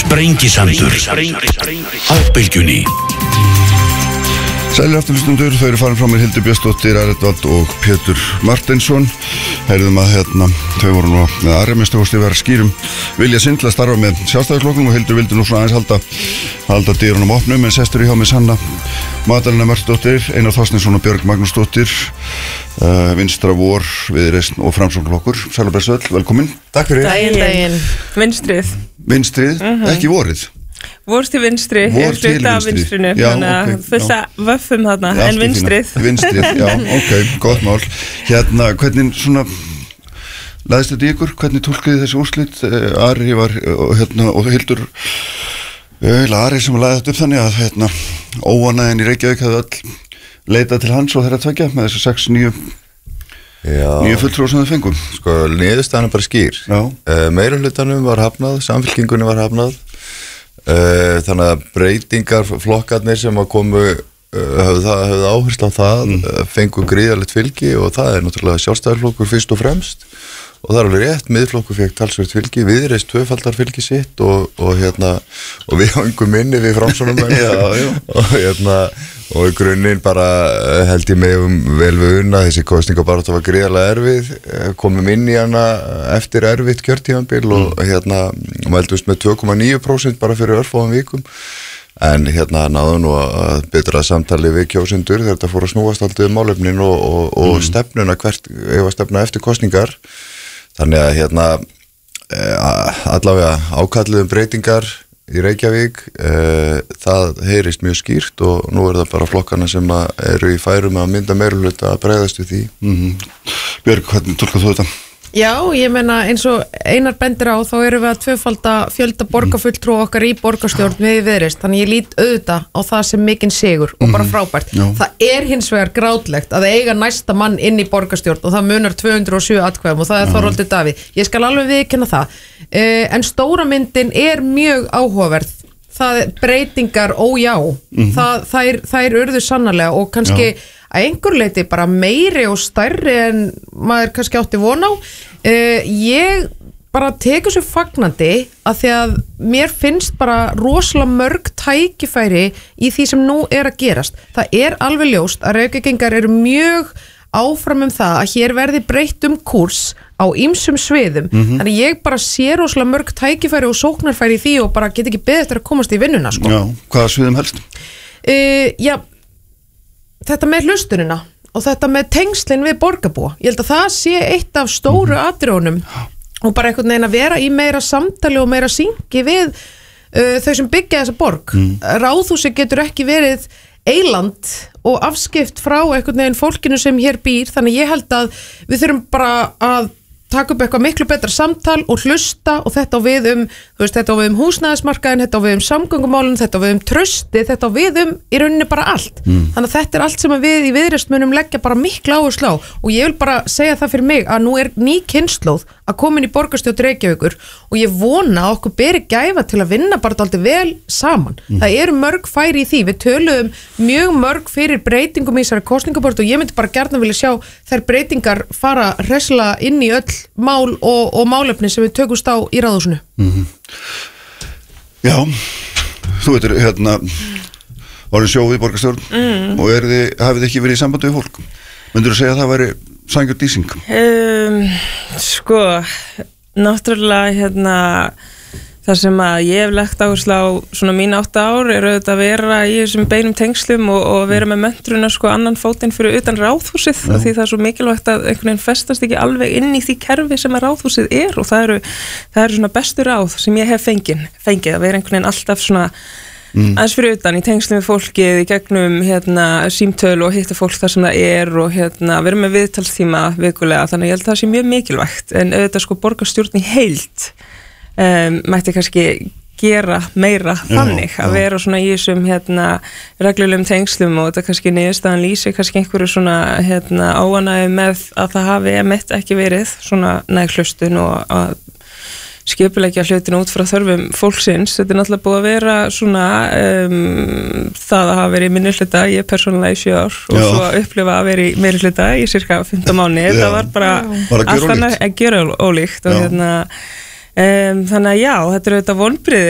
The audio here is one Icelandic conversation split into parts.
Sprengisandur á Bylgjunni. Sælir aftur hlustundur, þau eru farin frá mér Hildur Björnsdóttir, Aredvald og Pétur Martinsson. Heyrðum að þau voru nú með aðremiðstofasti verið skýrum vilja sinn til að starfa með Sjálfstæðisflokknum og Hildur vildi nú svona aðeins halda dyrunum opnum, en sestur í hjá með Sanna Magdalena Mörtusdóttir, Einar Þorsteinsson og Björg Magnúsdóttir, Vinstra vor, Viðreisn og Framsóknarflokkur. Sælir Bersöll, velkomin. Takk fyrir. Daginn. Vinstrið. Ekki vorið. Vorst til vinstri, hluta af vinstrinu, þannig að fullt að vöffum þarna, en vinstrið. Vinstrið, já, ok, gott mál. Hvernig svona laðist þetta í ykkur? Hvernig túlkuði þessi úrslit? Ari var, og Hildur, Ari sem laði þetta upp þannig að óanæðin í Reykjavík hefði öll leitað til hans og þeirra tveggja með þessu 6-9 fulltrúar sem þau fengum. Sko, niðurstaðan er bara skýr. Meirihlutanum var hafnað, Samfylkingunni var hafnað. Þannig að breytingar flokkarnir sem að komu höfðu áherslu á það, fengu gríðarlegt fylgi og það er náttúrulega Sjálfstæðisflokkur fyrst og fremst og það er alveg rétt, Miðflokkur fekk talsvert fylgi, Viðreisn tvöfaldar fylgi sitt og við hangum inni við Framsóknarmenn og í grunninn bara held ég mig vel við unna, þessi kosningabarátta var gríðarlega erfið, komum inn í hana eftir erfitt kjörtímabil og mældust með 2,9% bara fyrir örfáum vikum. En náðu nú að betra samtali við kjósendur þegar þetta fór að snúast aldrei málefnin og stefnuna hvert ef að stefna eftir kosningar. Þannig að allavega ákalluðum breytingar í Reykjavík, það heyrist mjög skýrt og nú er það bara flokkana sem eru í færum að mynda meirihluta að bregðast við því. Björg, hvernig túlkar þú þetta? Já, ég meina eins og Einar bendir á, þá erum við að tvöfalda fjölda borgarfulltrúa okkar í borgarstjórn við Viðreisn, þannig ég lít auðvitað á það sem mikinn sigur og bara frábært. Það er hins vegar grátlegt að eiga næsta mann inn í borgarstjórn og það munar 207 atkvæðum og það er Þorvaldur Davíð. Ég skal alveg viðurkenna það, en stóra myndin er mjög áhugaverð. Það breytingar, þær urðu sannarlega og kannski að einhver leiti bara meiri og stærri en maður kannski átti von á. Ég bara tekur svo fagnandi að því að mér finnst bara rosalega mörg tækifæri í því sem nú er að gerast. Það er alveg ljóst að Reykvíkingar eru mjög áfram það að hér verði breytt kúrs á ýmsum sviðum. Þannig ég bara sé rosalega mörg tækifæri og sóknarfæri í því og bara get ekki beðið eftir að komast í vinnuna, sko. Já, hvaða sviðum helst? Þetta með hlustunina og þetta með tengslin við borgarbúa. Ég held að það sé eitt af stóru atriðunum og bara einhvern veginn að vera í meira samtali og meira syngi við þau sem byggja þessa borg. Ráðhúsi getur ekki verið eiland og afskipt frá einhvern veginn fólkinu sem hér býr, þannig ég held að við þurfum bara að taka upp eitthvað miklu betra samtal og hlusta og þetta á við þetta á við húsnæðismarkaðin, þetta á við samgöngumálin, þetta á við trausti, þetta á við í rauninni bara allt. Þannig að þetta er allt sem við í Viðreisn munum leggja bara mikla áherslu á og ég vil bara segja það fyrir mig að nú er ný kynslóð að koma inn í borgarstjórn Reykjavíkur og ég vona að okkur beri gæfa til að vinna bara dálítið vel saman. Það eru mörg færi í því, við töluðum mjög mörg fyrir breytingum í þessari kosningabortu og ég myndi bara gjarnan vilja sjá þær breytingar fara hressilega inn í öll mál og málefni sem við tökumst á í ráðhúsinu. Já, þú veitur orðin sjófið í borgarstjórn og hafið ekki verið í sambandi við fólk. Myndirðu segja að það væri sanngjörn dýsing? Sko, náttúrulega það sem að ég hef lagt áherslu á svona mín 8 ár er auðvitað að vera í þessum beinum tengslum og vera með möntruna sko annan fótinn fyrir utan ráðhúsið því það er svo mikilvægt að einhvern veginn festast ekki alveg inn í því kerfi sem að ráðhúsið er og það eru svona bestu ráð sem ég hef fengið að vera einhvern veginn alltaf svona aðeins fyrir utan í tengslum við fólkið í gegnum símtöl og hitta fólk þar sem það er og vera með viðtalstíma vikulega, þannig ég held að það sé mjög mikilvægt en auðvitað sko borgarstjórn í heild mætti kannski gera meira þannig að vera svona í þessum reglulegum tengslum og þetta kannski niðurstaðan lýsi kannski einhverju svona óánægju með að það hafi ekki verið svona næg hlustun og að skipuleggja hlutina út frá þörfum fólksins. Þetta er náttúrulega búið að vera svona það að hafa verið í minnihluta, ég persónulega í 7 ár og svo að upplifa að vera í meirihluta í cirka 15 mánuði. Þetta var bara allt annað að gera ólíkt og þannig að já, þetta er auðvitað vonbrigði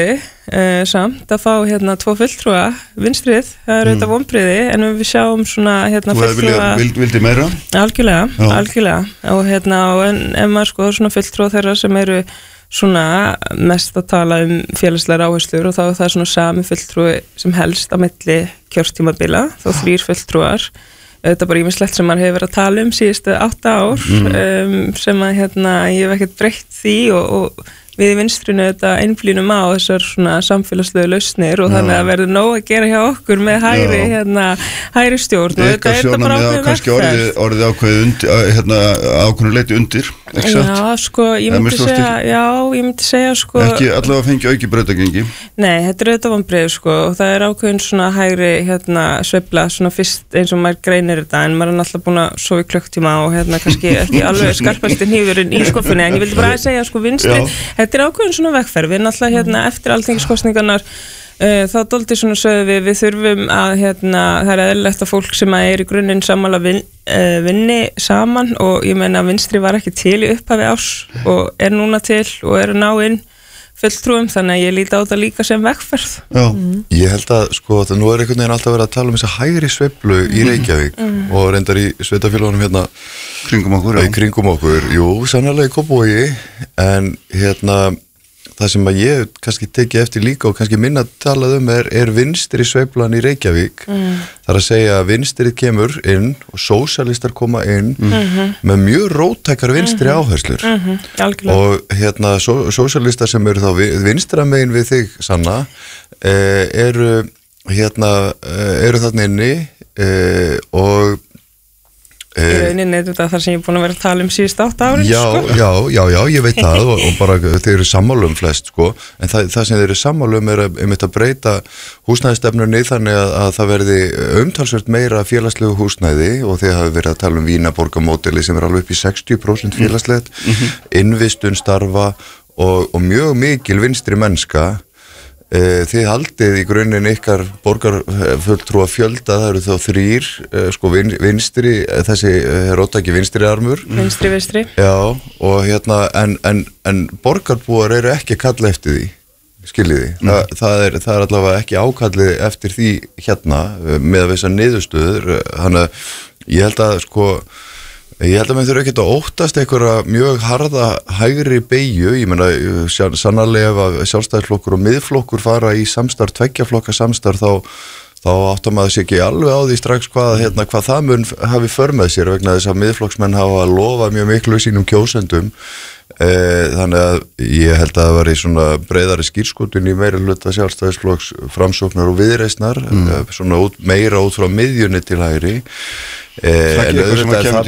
samt að fá hérna 2 fulltrúa vinstrið, það auðvitað vonbrigði en við sjáum svona hérna fulltrúa vildi meira? Algjörlega og hérna og en maður skoður svona fulltrúa þeirra sem eru svona mest að tala félagslegar áherslur og þá það svona sami fulltrúi sem helst á milli kjörtímabila, þó 3 fulltrúar þetta bara ýmislegt sem maður hefur verið að tala síðustu 8 ár sem að hérna ég hef ekkert breytt því og við í vinstrinu þetta einblínum á þessar svona samfélagslegu lausnir og þannig að verður nóg að gera hjá okkur með hægri stjórn og þetta þetta bara ákveðið kannski orðið ákveðið ákveðinu leiti undir Já, sko, ég myndi segja sko ekki allavega fengi auki brautagengi Nei, þetta auðvitað vonbrigði sko og það ákveðin svona hægri sveifla svona fyrst eins og maður greinir þetta en maður alltaf búin að sofa í klukktíma og kannski ekki alveg skarpasti hnífurinn í skoppunni en ég vildi bara segja sko vinstri Þetta ákveðin svona vegferð, við náttúrulega eftir alþingiskosningarnar þá dóldi svona sögðu við þurfum að það eðlilegt að fólk sem í grunninn sammála vinni saman og ég meina að vinstri var ekki til í upphafi árs og núna til og að ná inn fulltrúum þannig að ég líti á þetta líka sem vegferð Ég held að sko það nú einhvern veginn alltaf verið að tala þessa hægri sveiflu í Reykjavík og reyndar í sveitafélagunum kringum okkur jú, sannarlega í Kópavogi en það sem að ég kannski teki eftir líka og kannski minna talað er vinstri sveiflan í Reykjavík það að segja að vinstrið kemur inn og sósíalistar koma inn með mjög róttækar vinstri áherslur og sósíalistar sem eru þá vinstra megin við þig Sanna eru þarna inni og Í rauninni þetta þar sem ég búin að vera að tala síðust 8 árin Já, ég veit það og bara þeir eru sammála flest sko en það sem þeir eru sammála að breyta húsnæðistefnunni þannig að það verði umtalsvert meira félagslegu húsnæði og þeir hafi verið að tala Vínaborgarmódeli sem alveg upp í 60% félagslegt innvistun starfa og mjög mikil vinstri mennska Þið haldið í grunninn ykkar borgarfulltrúa fjölda, það eru þá 3 sko vinstri, þessi róttæki vinstri armur. Vinstri. Já, og en borgarbúar eru ekki að kalla eftir því, skiljiði. Það er allavega ekki ákallið eftir því með þessar niðurstöður, þannig að ég held að maður þurfa ekkert að óttast einhverja mjög harða hægri beygju, ég meina sannarlega ef að sjálfstæðisflokkur og miðflokkur fara í samstarf, 2 flokka samstarf þá áttar maður sig ekki alveg á því strax hvað það mun hafi för með sér vegna þess að miðflokksmenn hafa að lofa mjög miklu sínum kjósendum þannig að ég held að það var í svona breiðari skírskotun í meiri hluta sjálfstæðisflokks framsóknar og viðreisnar svona meira út frá miðjunni til hægri en auðvitað er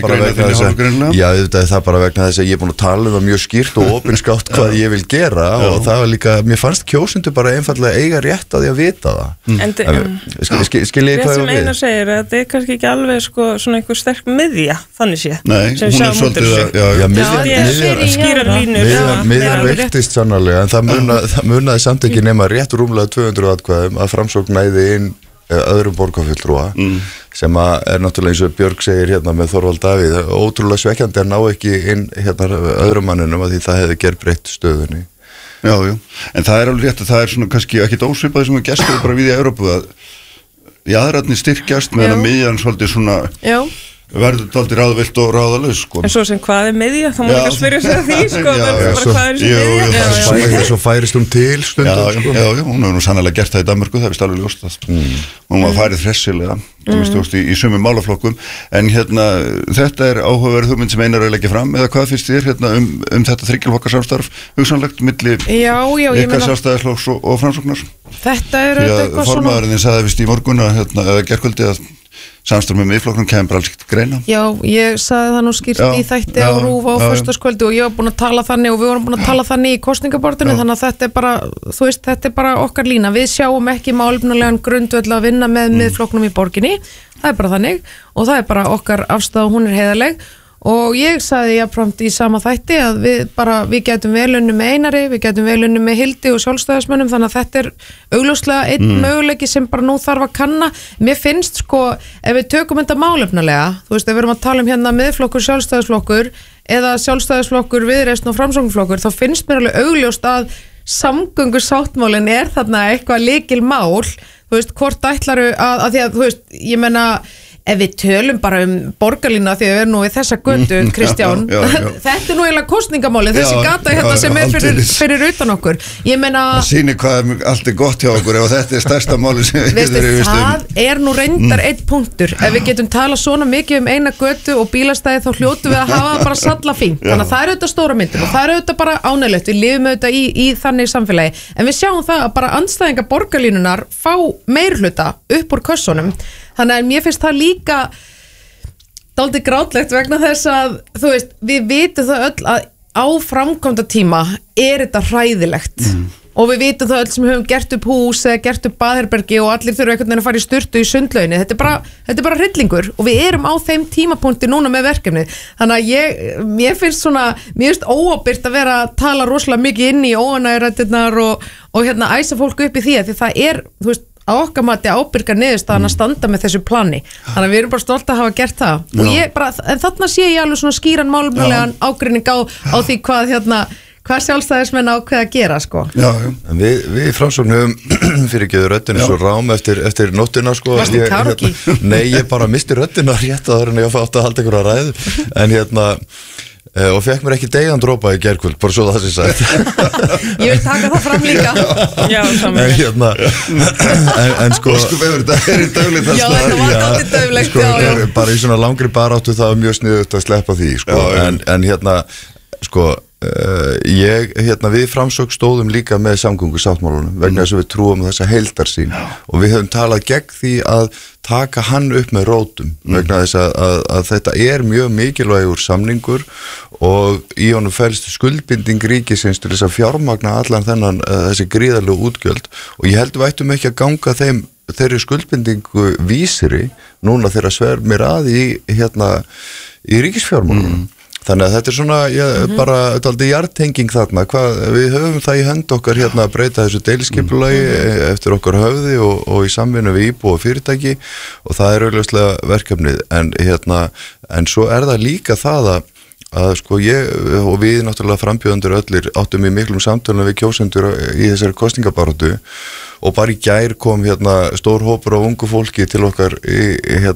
það bara vegna þess að ég er búin að tala það mjög skýrt og opinskátt hvað ég vil gera og það var líka, mér fannst kjósendur bara einfallega eiga rétt að því að vita það skiljið hvað sem Einar segir, þetta er kannski ekki alveg svona einhver sterk miðja þannig sé hún er svolítið skýrar línur miðjan veiktist sannarlega en það munaði samt ekki nema rétt rúmlega 200 atkvæðum að Framsókn næði inn öðrum borgarfulltrúa sem er náttúrulega eins og Björg segir með Þorvald Davíð ótrúlega svekkjandi að ná ekki inn öðrum manninum að því það hefði gerbreytt stöðunni Já, en það er alveg rétt að það er svona kannski ekkit ósvipaði sem að gestur bara við í Evrópu að jaðrarnir styrkjast meðan að miðjan svolítið svona verður dálítið ráðvillt og ráðalaus sko. En svo sem hvað er miðja, þá má ekki að spyrja sig að því sko, hvað er þessi miðja Svo færist til stundum sko. Já, hún hefur nú sannlega gert það í Danmörku, það er vist alveg ljóst hún var færið hressilega í sumum málaflokkum en þetta er áhugaverð hugmynd sem Einar er að leggja fram, eða hvað finnst þér þetta 3 flokka samstarf hugsanlegt milli ykkar Sjálfstæðisflokks og Framsóknar Þetta er eitthvað svona formaðurinn sagði vist í morgun eða gærkvöldi að samstarf með miðflokknum kemur alls ekkert greina Já, ég sagði það nú skýrt í þætti á RÚV á föstudagskvöldi og ég var búin að tala þannig og við vorum búin að tala þannig í kosningabortinu þannig að þetta er bara, þú veist, þetta er bara okkar lína við sjáum ekki málefnalegan grundvöll að vinna með miðflokknum í borginni það er bara þannig og það er bara okkar afstæða og hún er heiðarleg og ég sagði jafnframt í sama þætti að við gætum vel unni með Einari, við gætum vel unni með Hildi og sjálfstæðismönnum þannig að þetta er augljóslega einn möguleiki sem bara nú þarf að kanna. Mér finnst ef við tökum þetta málefnalega, þú veist, ef við erum að tala miðflokkur, sjálfstæðisflokkur eða sjálfstæðisflokkur, viðreisn og framsóknarflokkur, þá finnst mér alveg augljóst að samgöngusáttmálin þarna eitthvað lykilmál, þú veist, hvort ætlaru að því að, þú veist, ég meina ef við tölum bara borgarlína því að við erum nú í þessa götu, Kristján þetta nú eiginlega kostningamáli þessi gata hérna sem fyrir utan okkur ég meina það sýnir hvað allt gott hjá okkur ef þetta stærsta máli sem við það nú reyndar einn punktur ef við getum talað svona mikið eina götu og bílastæði þá hljótu við að hafa það bara salla fínt, þannig að það auðvitað stóra myndir og það auðvitað bara ánægilegt, við lifum auðvitað í þannig samfélagi, en við sjáum það að bara andstæðingar borgarlínunar fá meirhluta upp úr kössunum. Þannig að mér finnst það líka dálítið grátlegt vegna þess að þú veist, við vitum það öll að á framkvæmda tíma þetta hræðilegt og við vitum það öll sem höfum gert upp hús eða gert upp baðherbergi og allir þurfa einhvern veginn að fara í sturtu í sundlauginni, þetta er bara hryllingur og við erum á þeim tímapunkti núna með verkefni, þannig að mér finnst óábyrgt að vera að tala rosalega mikið inn í óanægrættirnar og hérna æsa fólk upp í því að því það þú veist, á okkar mati ábyrgar niðurstaðan að standa með þessu plani, þannig að við erum bara stolt að hafa gert það og en þarna sé ég alveg svona skýran málumlegan ágreining á því hvað sjálfstæðismenn ákveða að gera sko. En við Framsókn höfum fyrirgeðu röddina svo rám eftir nóttina sko. Varstu karaoke? Nei, ég bara misti röddina rétt áður en ég átti að halda ykkur að ræðu en og fekk mér ekki degan dropa í gærkvöld bara svo það sé sagt ég vil taka það fram líka já, saman en sko þetta döglegt já, þetta var alltaf döglegt sko, bara í svona langri baráttu það var mjög sniðugt að sleppa því sko. En sko við Framsókn stóðum líka með samgöngusáttmálunum vegna þess að við trúum þessa heildarsýn og við höfum talað gegn því að taka hann upp með rótum vegna þess að þetta er mjög mikilvægur samningur og í honum felst skuldbinding ríkisins til þess að fjármagna allan þessi gríðarlegu útgjöld og ég held við ættum ekki að ganga þeirri skuldbindingu vísiri núna þegar svermir að í ríkisfjármálunum Þannig að þetta er svona, bara dálítið jartenging þarna, við höfum það í hönd okkar hérna að breyta þessu deiliskipulagi eftir okkar höfði og í samvinnu við íbúa og fyrirtæki og það er augljóslega verkefnið, en svo er það líka það að sko og við náttúrulega frambjóðendur öllir áttum í miklum samtölum við kjósendur í þessari kosningabaráttu og bara í gær kom stór hópur af ungu fólki til okkar í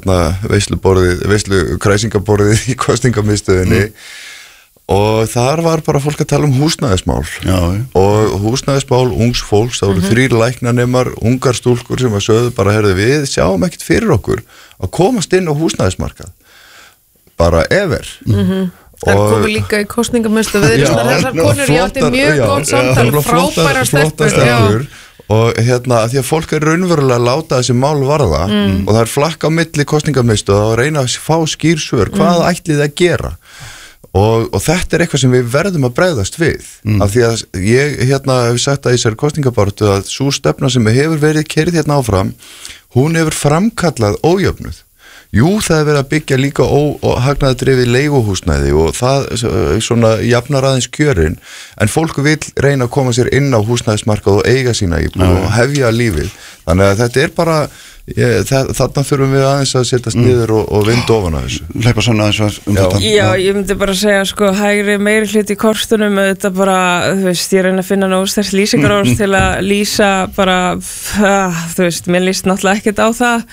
kræsingaborðið í kosningamiðstöðinni og þar var bara fólk að tala húsnæðismál og húsnæðismál ungs fólks, það voru 3 læknanemar, ungar stúlkur sem að sögðu bara við sjáum ekkert fyrir okkur að komast inn á húsnæðismarkað bara ever Það komið líka í kosningamiðstöð þessar konur ég átti mjög gott samtal frábæra stelpur og að því að fólk er raunverulega að láta þessi mál varða og það er flakk á milli kosningamiðstöð og reyna að fá skýr svör hvað ætlið að gera og þetta er eitthvað sem við verðum að bregðast við af því að ég hef sagt að í þessari kosningabaráttu að sú stefna sem hefur verið keyrð áfram, hún hefur framkallað ójöfnuð. Jú, það er verið að byggja líka hagnaðardrifið leiguhúsnæði og það svona jafnar aðeins kjörin, en fólk vil reyna að koma sér inn á húsnæðismarkað og eiga sína íbúð og hefja lífið. Þannig að þetta er bara, þarna þurfum við aðeins að setjast niður og vinda ofan að þessu. Hleypa svona aðeins þetta. Já, ég myndi bara segja, sko, hægri meiri hluti í kortunum, þetta bara, þú veist, ég reyna að finna nógu sterkt lýsingarorð til að lýsa bara, þú veist, mér líst náttúrulega ekkert á það.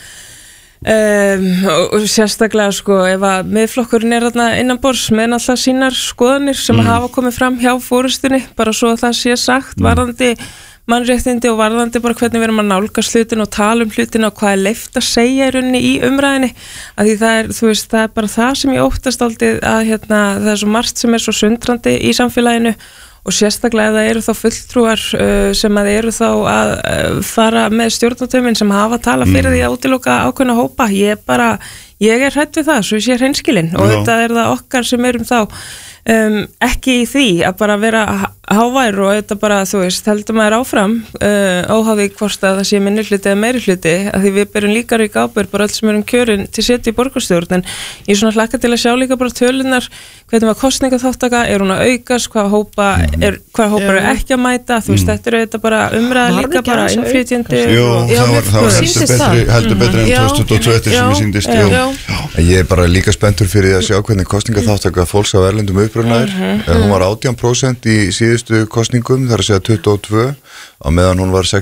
Og sérstaklega sko ef að miðflokkurinn er þarna innanborðs með náttúrulega sínar skoðanir sem hafa komið fram hjá fórustunni bara svo að það sé sagt varðandi mannréttindi og varðandi bara hvernig við erum að nálgast hlutin og tala hlutin og hvað er leyft að segja í rauninni í umræðinni að því það er, þú veist, það er bara það sem ég óttast aldrei að það er svo margt sem er svo sundrandi í samfélaginu og sérstaklega það eru þá fulltrúar sem að eru þá að fara með stjórnatöfin sem hafa að tala fyrir því að útiloka ákveðna hópa. Ég er hrædd við það, svo ég sé hreinskilin og þetta er það okkar sem erum þá ekki í því að bara vera hávær og þetta bara, þú veist, heldur maður áfram óháði hvort að það sé minnihluti eða meirihluti, að því við berum líka ríka ábyrgð bara öll sem erum kjörin til setu í borgarstjórn, en ég svona hlakka til að sjá líka bara tölunar, hvernig var kosningaþáttaka, er hún að aukast, hvað hópar eru ekki að mæta, þú veist, þetta eru þetta bara umræða líka bara innflytjandi. Það var heldur betri en 2020 sem ég sýndist. Ég er bara líka spenntur fyrir að sjá hvernig kosningaþáttaka fólks af erlendum upprunnar, hún var 18% í síðustu síðustu kosningum, það er að segja 22, á meðan hún var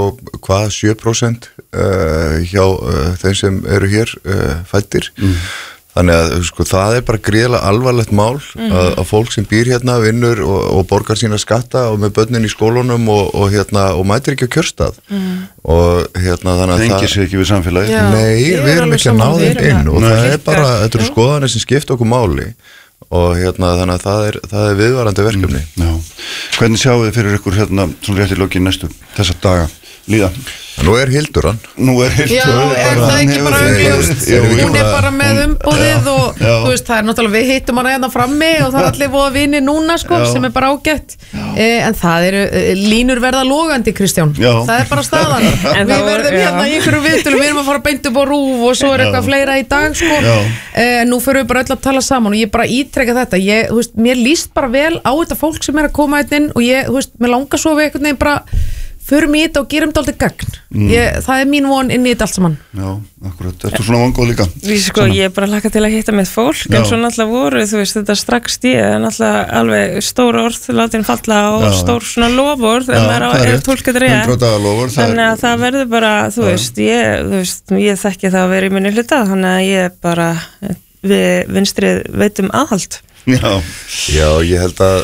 67% hjá þeim sem eru hér fæddir. Þannig að sko, það er bara gríðarlega alvarlegt mál að fólk sem býr hérna vinnur og borgar sína skatta og með börnin í skólunum og mætir ekki á kjörstað og þannig að Tengir sig ekki við samfélagið. Nei, við erum ekki að ná þeim inn og það er bara, þetta eru skoðanir sem skipta okkur máli og þannig að það er viðvarandi verkefni. Já. Hvernig sjáu þið fyrir ykkur svona rétt í lokin næstu þessa daga líða? Nú er Hildur hann. Já, er það ekki bara augljóst? Hún er bara með umboðið og þú veist, það er náttúrulega, við hittum hana hérna frammi og það er allir voða vinir núna sko, sem er bara ágætt. En það eru, línur verða logandi, Kristján. Það er bara staðan. Við verðum hérna í einhverju viðtölum, við erum að fara beint upp á RÚV og svo er eitthvað fleira í dag sko. Nú förum við bara öll að tala saman og ég bara ítreka þetta. Þú veist, mér líst bara vel á þetta fólk sem er að koma hérna inn og þú veist, mér langar svo við einhvern veginn bara förum í þetta og gerum þetta alltaf gagn. Það er mín von inn í þetta allt saman. Já, akkurat. Ertu svona vongóð líka? Sko, ég er bara hlakka til að hitta með fólk, en svo náttúrulega voru, þú veist, þetta strax náttúrulega alveg stór orð látin falla og stór svona loford, ef tólk getur rétt. Þannig að það verður bara, þú veist, ég þekki það að vera í minni hluta, þannig að ég bara, við vinstrið veitum aðhald. Já, ég held að,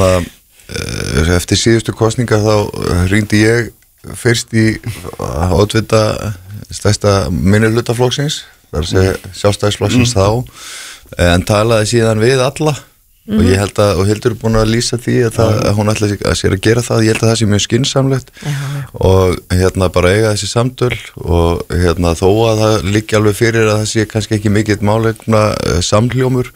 eftir síðustu kosninga þá hringdi ég fyrst í oddvita stærsta minnihlutaflokksins, það er að segja Sjálfstæðisflokksins þá, en talaði síðan við alla og ég held að, og Hildur er búin að lýsa því að hún ætla að sér að gera það, ég held að það sé mjög skynsamlegt og bara eiga þessi samtöl og þó að það liggi alveg fyrir að það sé kannski ekki mikill málefna samhljómur.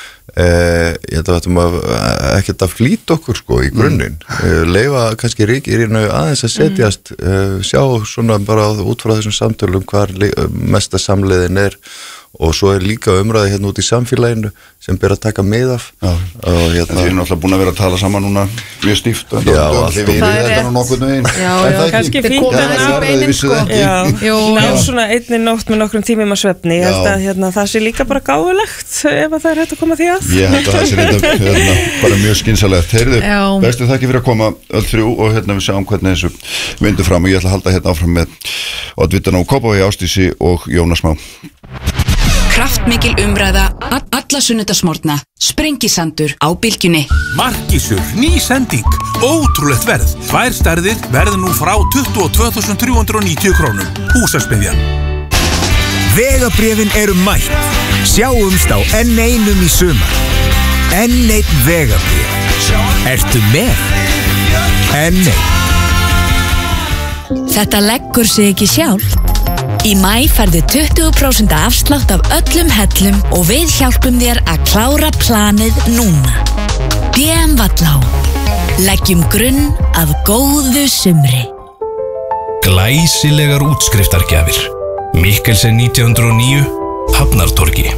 Ég held að við ættum ekkert að flýta okkur sko í grunninn, leyfa kannski ríkirinu aðeins að setjast, sjá svona bara út frá þessum samtölum hvar mesta samleiðin er og svo er líka umræði hérna út í samfélaginu sem ber að taka mið af og Þið erum náttúrulega búin að vera að tala saman núna mjög stíft og það er kannski fínt að það er beinin sko ná svona einni nótt með nokkrum tímum að svefni, ég held að það sé líka bara gáfulegt ef það er hægt að koma því að ég held að það sé bara mjög skynsalegt. Heyrðu, bestu þakki fyrir að koma öll þrjú og við sjáum hvernig þessu vindur fram og ég ætla að halda hérna áfram með oddvitan á Kópavogi, Ásdísi og Jónas Má. Kraftmikil umræða alla sunnudagsmorgna. Sprengisandur á Bylgjunni. Markísur, ný sending, ótrúlegt verð. 2 stærðir verð nú frá 22.390 krónum. Húsasmiðjan. Vegabréfin eru mætt. Sjáumst á N1 í sumar. N1 vegabréf. Ertu með? N1. Þetta leggur sig ekki sjálf. Í maí færðu 20% afslátt af öllum hellum og við hjálpum þér að klára planið núna. BM Vallá. Leggjum grunn að góðu sumri. Glæsilegar útskriftargjafir. Mikkelsen 1909, Hafnartorgi.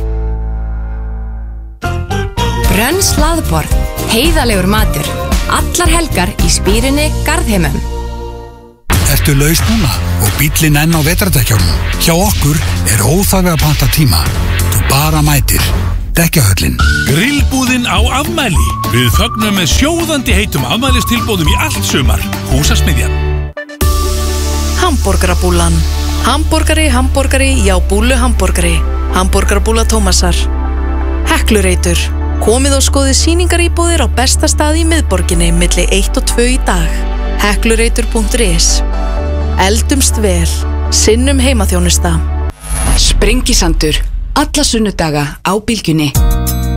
Brönn slaðborð, heiðalegur matur. Allar helgar í Spýrinni Garðheimum. Ertu laus núna og bíllinn enn á vetrardekjánum? Hjá okkur er óþarfi að panta tíma. Þú bara mætir. Dekkjahöllin. Grillbúðin á afmæli. Við fögnum með sjóðandi heitum afmælistilboðum í allt sumar. Húsasmiðjan. Hamborgarabúlan. Hamborgari, já búlu hamborgari. Hamborgarabúla Tómasar. Heklureitur. Komið og skoðið sýningaríbúðir á besta stað í miðborginni milli 1 og 2 í dag. Heklureitur.is. Eldumst vel, sinnum heimaþjónusta. Sprengisandur, alla sunnudaga á Bylgjunni.